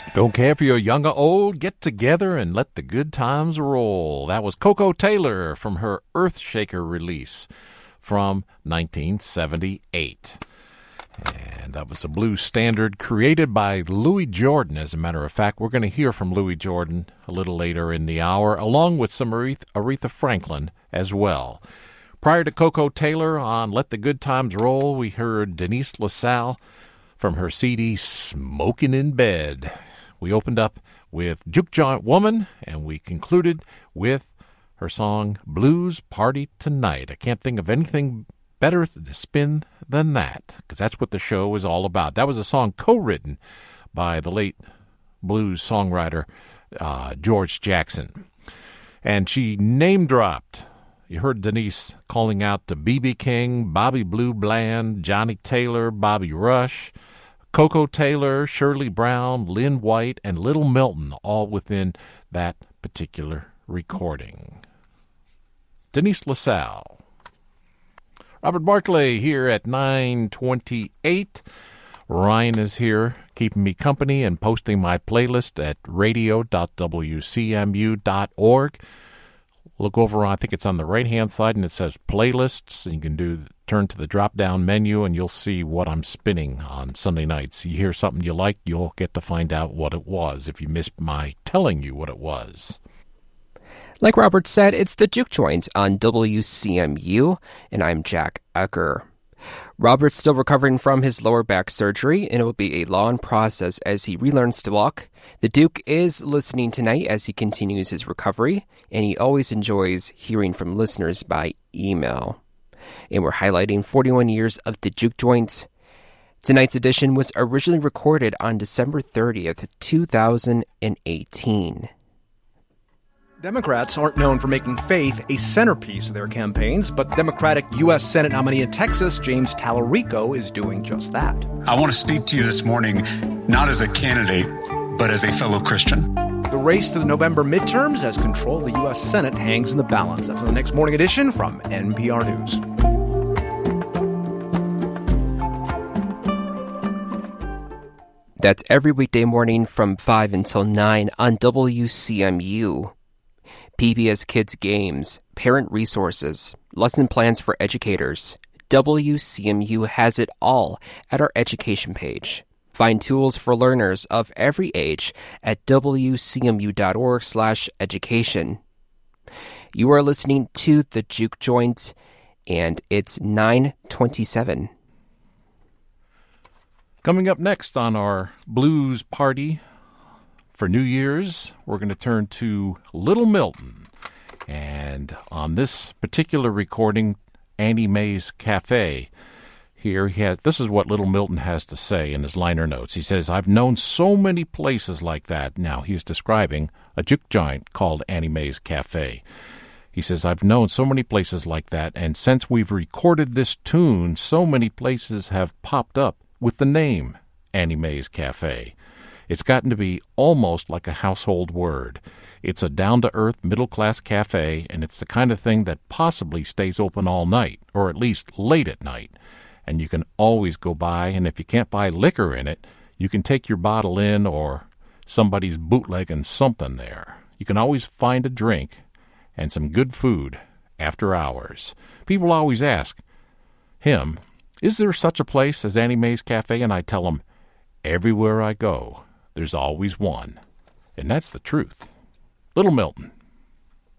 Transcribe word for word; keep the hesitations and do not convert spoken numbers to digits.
Don't care if you're young or old, get together and let the good times roll. That was Koko Taylor from her Earthshaker release from nineteen seventy-eight. And that was a blues standard created by Louis Jordan, as a matter of fact. We're going to hear from Louis Jordan a little later in the hour, along with some Aretha, Aretha Franklin as well. Prior to Koko Taylor on Let the Good Times Roll, we heard Denise LaSalle from her C D Smoking in Bed. We opened up with Juke Joint Woman, and we concluded with her song Blues Party Tonight. I can't think of anything better to spin than that, because that's what the show is all about. That was a song co-written by the late blues songwriter uh, George Jackson. And she name-dropped. You heard Denise calling out to B B King, Bobby Blue Bland, Johnny Taylor, Bobby Rush, Koko Taylor, Shirley Brown, Lynn White, and Little Milton, all within that particular recording. Denise LaSalle. Robert Barclay here at nine twenty-eight. Ryan is here keeping me company and posting my playlist at radio dot w c m u dot org. Look over, I think it's on the right-hand side, and it says playlists. And you can do turn to the drop-down menu, and you'll see what I'm spinning on Sunday nights. You hear something you like, you'll get to find out what it was if you missed my telling you what it was. Like Robert said, it's the Juke Joint on W C M U, and I'm Jack Ecker. Robert's still recovering from his lower back surgery, and it will be a long process as he relearns to walk. The Duke is listening tonight as he continues his recovery, and he always enjoys hearing from listeners by email. And we're highlighting forty-one years of the Juke Joint. Tonight's edition was originally recorded on December thirtieth, two thousand eighteen. Democrats aren't known for making faith a centerpiece of their campaigns, but Democratic U S Senate nominee in Texas, James Tallarico, is doing just that. I want to speak to you this morning, not as a candidate, but as a fellow Christian. The race to the November midterms as control of the U S Senate hangs in the balance. That's on the next morning edition from N P R News. That's every weekday morning from five until nine on W C M U. P B S Kids Games, parent resources, lesson plans for educators. W C M U has it all at our education page. Find tools for learners of every age at w c m u dot org slash education. You are listening to The Juke Joint, and it's nine twenty-seven. Coming up next on our blues party for New Year's, we're going to turn to Little Milton. And on this particular recording, Annie Mae's Cafe, here he has, this is what Little Milton has to say in his liner notes. He says, I've known so many places like that. Now, he's describing a juke joint called Annie Mae's Cafe. He says, I've known so many places like that, and since we've recorded this tune, so many places have popped up with the name Annie Mae's Cafe. It's gotten to be almost like a household word. It's a down-to-earth, middle-class cafe, and it's the kind of thing that possibly stays open all night, or at least late at night. And you can always go by, and if you can't buy liquor in it, you can take your bottle in, or somebody's bootlegging something there. You can always find a drink and some good food after hours. People always ask him, is there such a place as Annie Mae's Cafe? And I tell them, everywhere I go, there's always one. And that's the truth. Little Milton.